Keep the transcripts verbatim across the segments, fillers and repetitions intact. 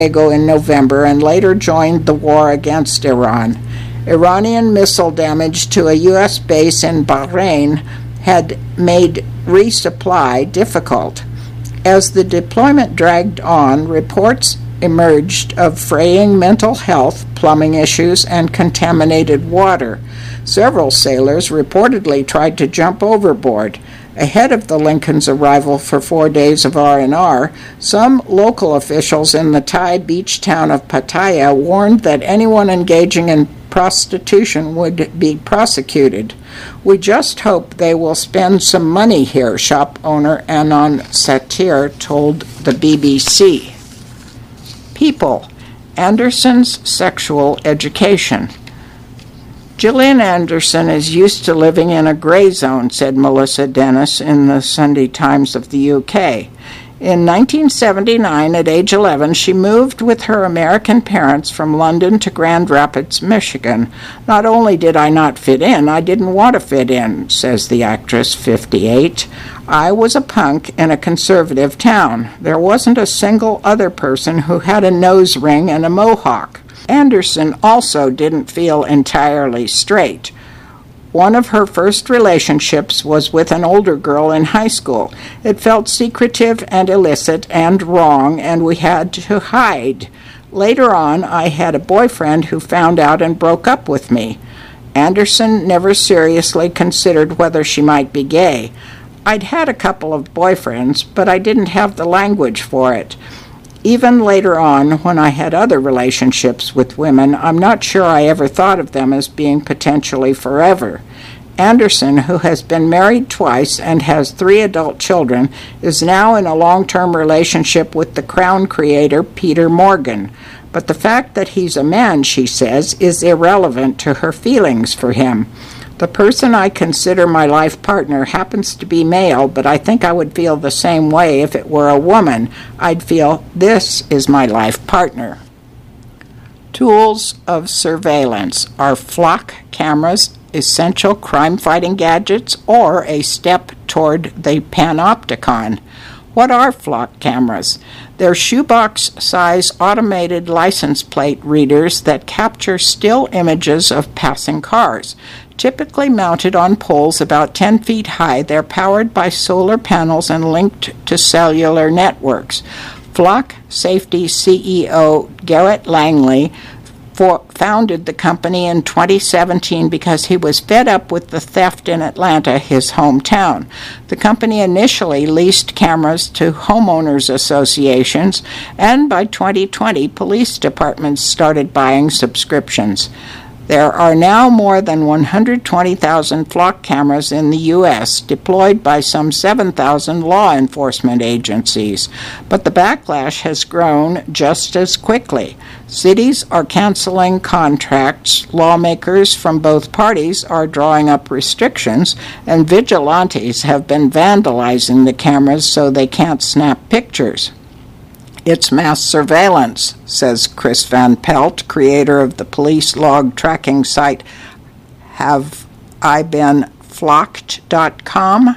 in November and later joined the war against Iran. Iranian missile damage to a U S base in Bahrain had made resupply difficult. As the deployment dragged on, reports emerged of fraying mental health, plumbing issues, and contaminated water. Several sailors reportedly tried to jump overboard. Ahead of the Lincoln's arrival for four days of R and R, some local officials in the Thai beach town of Pattaya warned that anyone engaging in prostitution would be prosecuted. "We just hope they will spend some money here," shop owner Anon Satir told the B B C. People. Anderson's sexual education. Gillian Anderson is used to living in a gray zone, said Melissa Dennis in the Sunday Times of the U K. In nineteen seventy-nine, at age eleven, she moved with her American parents from London to Grand Rapids, Michigan. "Not only did I not fit in, I didn't want to fit in," says the actress, fifty-eight. "I was a punk in a conservative town. There wasn't a single other person who had a nose ring and a mohawk." Anderson also didn't feel entirely straight. One of her first relationships was with an older girl in high school. It felt secretive and illicit and wrong, and we had to hide. Later on, I had a boyfriend who found out and broke up with me. Anderson never seriously considered whether she might be gay. "I'd had a couple of boyfriends, but I didn't have the language for it. Even later on, when I had other relationships with women, I'm not sure I ever thought of them as being potentially forever." Anderson, who has been married twice and has three adult children, is now in a long-term relationship with the Crown creator Peter Morgan. But the fact that he's a man, she says, is irrelevant to her feelings for him. "The person I consider my life partner happens to be male, but I think I would feel the same way if it were a woman. I'd feel, this is my life partner." Tools of surveillance. Are flock cameras essential crime-fighting gadgets or a step toward the panopticon? What are flock cameras? They're shoebox-size automated license plate readers that capture still images of passing cars. Typically mounted on poles about ten feet high, they're powered by solar panels and linked to cellular networks. Flock Safety C E O Garrett Langley for, founded the company in twenty seventeen because he was fed up with the theft in Atlanta, his hometown. The company initially leased cameras to homeowners associations, and by twenty twenty, police departments started buying subscriptions. There are now more than one hundred twenty thousand flock cameras in the U S, deployed by some seven thousand law enforcement agencies. But the backlash has grown just as quickly. Cities are canceling contracts, lawmakers from both parties are drawing up restrictions, and vigilantes have been vandalizing the cameras so they can't snap pictures. "It's mass surveillance," says Chris Van Pelt, creator of the police log tracking site Have I Been Flocked dot com.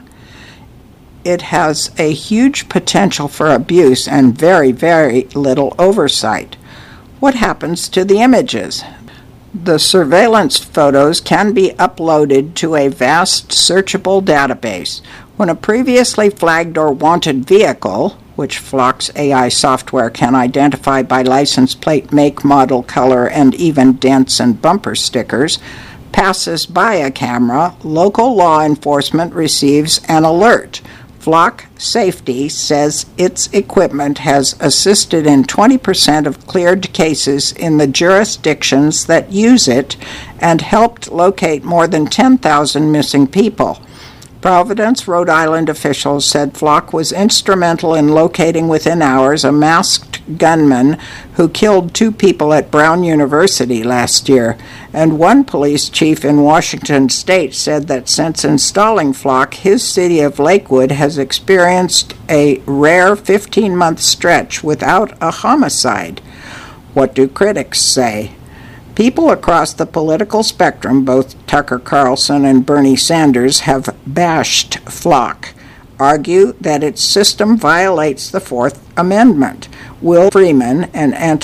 It has a huge potential for abuse and very, very little oversight. What happens to the images? The surveillance photos can be uploaded to a vast searchable database. When a previously flagged or wanted vehicle, which Flock's A I software can identify by license plate, make, model, color, and even dents and bumper stickers, passes by a camera, local law enforcement receives an alert. Flock Safety says its equipment has assisted in twenty percent of cleared cases in the jurisdictions that use it and helped locate more than ten thousand missing people. Providence, Rhode Island officials said Flock was instrumental in locating within hours a masked gunman who killed two people at Brown University last year. And one police chief in Washington state said that since installing Flock, his city of Lakewood has experienced a rare fifteen-month stretch without a homicide. What do critics say? People across the political spectrum, both Tucker Carlson and Bernie Sanders, have bashed Flock, argue that its system violates the Fourth Amendment. Will Freeman, and Anton